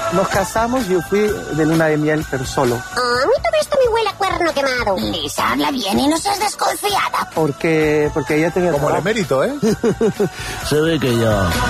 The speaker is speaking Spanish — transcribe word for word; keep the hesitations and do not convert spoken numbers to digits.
nos casamos y yo fui de luna de miel, pero solo. Oh, a mí todo esto me huele a cuerno quemado. Lisa, habla bien y no seas desconfiada. Porque, porque ella tenía... Como el emérito, ¿eh? Se ve que ya...